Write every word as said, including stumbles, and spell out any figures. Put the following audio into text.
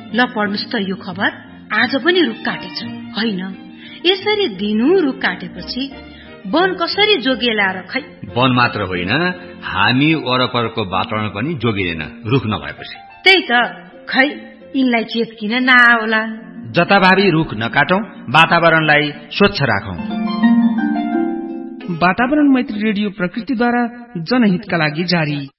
ल पढ्नुस् त यो खबर। आज पनि रुख काटेछ होइन, यसरी दिनू रुख काटेपछि वन कसरी जोगिएला र खै। वन मात्र होइन, हामी वरपरको वातावरण पनि जोगिँदैन रुख नभएपछि। त्यही त, खै यिनलाई चेत किन नआउला। जताभावी रुख नकाटौं, वातावरणलाई स्वच्छ राखौं। वातावरण मैत्री रेडियो प्रकृतिद्वारा जनहितका लागि जारी।